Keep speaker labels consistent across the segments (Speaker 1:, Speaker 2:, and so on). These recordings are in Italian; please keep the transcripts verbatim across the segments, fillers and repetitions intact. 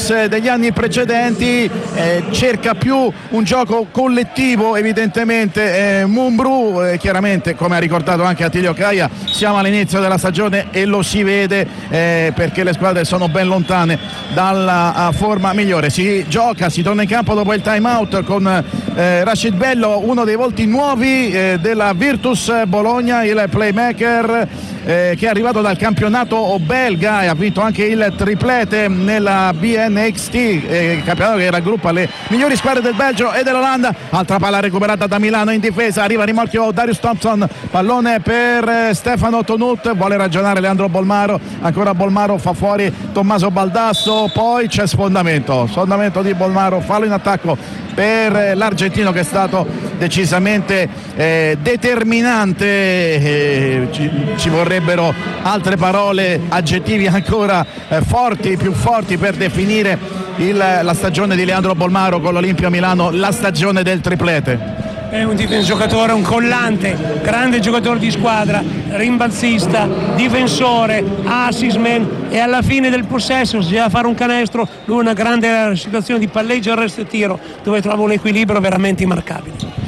Speaker 1: Virtus degli anni precedenti, eh, cerca più un gioco collettivo evidentemente. eh, Mumbrù, eh, chiaramente come ha ricordato anche Attilio Caia, siamo all'inizio della stagione e lo si vede, eh, perché le squadre sono ben lontane dalla forma migliore. Si gioca, si torna in campo dopo il time out con eh, Rashid Bello, uno dei volti nuovi eh, della Virtus Bologna, il playmaker eh, che è arrivato dal campionato belga e ha vinto anche il triplete nella B N X T, eh, campionato che raggruppa le migliori squadre del Belgio e dell'Olanda. Altra palla recuperata da Milano in difesa, arriva a rimorchio Darius Thompson, pallone per eh, Stefano Tonut, vuole ragionare Leandro Bolmaro, ancora Bolmaro fa fuori Tommaso Baldasso, poi c'è sfondamento, sfondamento di Bolmaro, fallo in attacco per l'argentino che è stato decisamente eh, determinante. eh, ci, ci vorrebbero altre parole, aggettivi ancora eh, forti, più forti per definire il, la stagione di Leandro Bolmaro con l'Olimpia Milano, la stagione del triplete.
Speaker 2: È un giocatore, un collante, grande giocatore di squadra, rimbalzista, difensore, assist man, e alla fine del possesso, se deve fare un canestro, lui una grande situazione di palleggio, arresto e tiro, dove trova un equilibrio veramente immarcabile.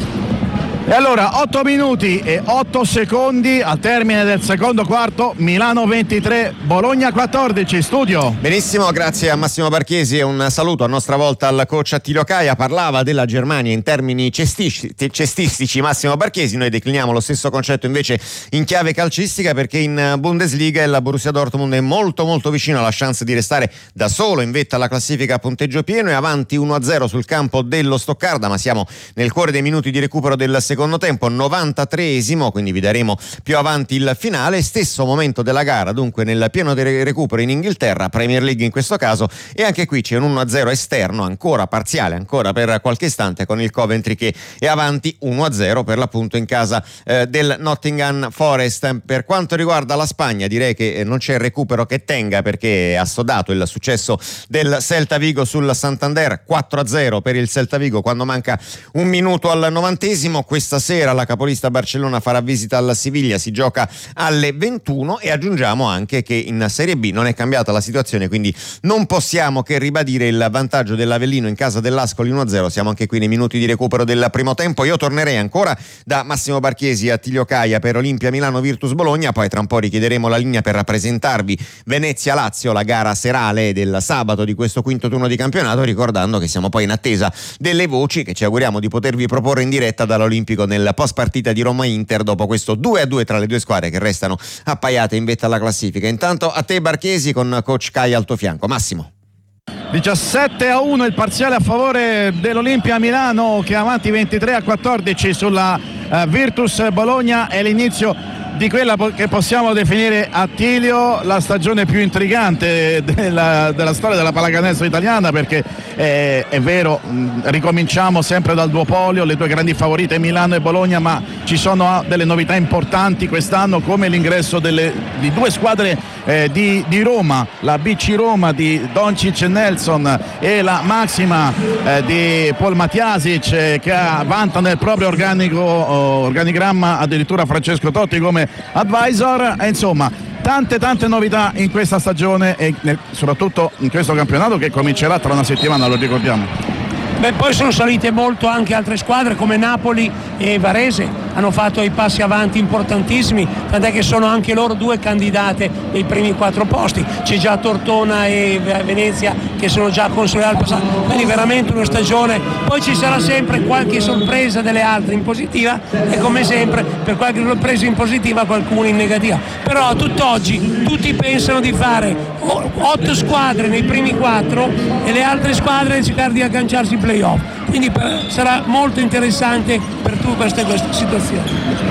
Speaker 1: E allora otto minuti e otto secondi al termine del secondo quarto, Milano ventitré, Bologna quattordici. Studio.
Speaker 3: Benissimo, grazie a Massimo Barchesi e un saluto a nostra volta al coach Attilio Caia. Parlava della Germania in termini cestici, cestistici Massimo Barchesi, noi decliniamo lo stesso concetto invece in chiave calcistica, perché in Bundesliga il Borussia Dortmund è molto molto vicino alla chance di restare da solo in vetta alla classifica a punteggio pieno, e avanti uno a zero sul campo dello Stoccarda, ma siamo nel cuore dei minuti di recupero del secondo tempo, novantatreesimo, quindi vi daremo più avanti il finale. Stesso momento della gara dunque nel pieno del recupero in Inghilterra, Premier League in questo caso, e anche qui c'è un uno a zero esterno ancora parziale, ancora per qualche istante, con il Coventry che è avanti uno a zero per l'appunto in casa eh, del Nottingham Forest. Per quanto riguarda la Spagna, direi che eh, non c'è recupero che tenga, perché è assodato il successo del Celta Vigo sul Santander, quattro a zero per il Celta Vigo quando manca un minuto al novantesimo. Questa sera la capolista Barcellona farà visita alla Siviglia, si gioca alle ventuno, e aggiungiamo anche che in Serie B non è cambiata la situazione, quindi non possiamo che ribadire il vantaggio dell'Avellino in casa dell'Ascoli uno a zero. Siamo anche qui nei minuti di recupero del primo tempo. Io tornerei ancora da Massimo Barchesi e Attilio Caia per Olimpia Milano Virtus Bologna, poi tra un po' richiederemo la linea per rappresentarvi Venezia-Lazio, la gara serale del sabato di questo quinto turno di campionato, ricordando che siamo poi in attesa delle voci che ci auguriamo di potervi proporre in diretta dall'Olimpico nel post partita di Roma-Inter, dopo questo due a due tra le due squadre che restano appaiate in vetta alla classifica. Intanto a te Barchesi con coach Caia al tuo fianco. Massimo.
Speaker 1: diciassette a uno il parziale a favore dell'Olimpia Milano, che è avanti ventitré a quattordici sulla uh, Virtus Bologna. È l'inizio di quella che possiamo definire, Attilio, la stagione più intrigante della, della storia della pallacanestro italiana, perché eh, è vero, mh, ricominciamo sempre dal duopolio, le due grandi favorite Milano e Bologna, ma ci sono delle novità importanti quest'anno, come l'ingresso delle, di due squadre eh, di, di Roma, la B C Roma di Doncic e Nelson e la Maxima eh, di Paul Matjasic, eh, che vanta nel proprio organico, oh, organigramma addirittura Francesco Totti come advisor. E insomma tante tante novità in questa stagione e nel, soprattutto in questo campionato che comincerà tra una settimana, lo ricordiamo.
Speaker 2: Beh, poi sono salite molto anche altre squadre come Napoli e Varese, hanno fatto i passi avanti importantissimi, tant'è che sono anche loro due candidate nei primi quattro posti. C'è già Tortona e Venezia che sono già consolidati al passato, quindi veramente una stagione. Poi ci sarà sempre qualche sorpresa delle altre in positiva, e come sempre per qualche sorpresa in positiva qualcuno in negativa, però a tutt'oggi tutti pensano di fare otto squadre nei primi quattro e le altre squadre cercare di agganciarsi in playoff, quindi per, sarà molto interessante per tu queste, queste situazioni.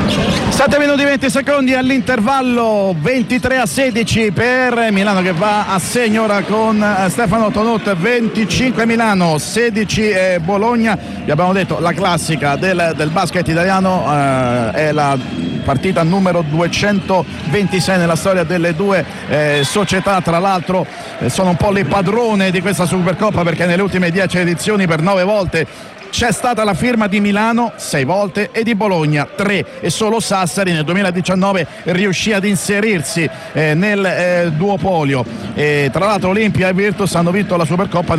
Speaker 1: sette minuti e venti secondi all'intervallo, ventitré a sedici per Milano che va a segno ora con Stefano Tonut. Venticinque Milano, sedici Bologna. Vi abbiamo detto la classica del, del basket italiano, eh, è la partita numero duecentoventisei nella storia delle due eh, società. Tra l'altro eh, sono un po' le padrone di questa Supercoppa, perché nelle ultime dieci edizioni per nove volte c'è stata la firma di Milano, sei volte, e di Bologna, tre, e solo Sassari nel duemiladiciannove riuscì ad inserirsi eh, nel eh, duopolio. E tra l'altro Olimpia e Virtus hanno vinto la Supercoppa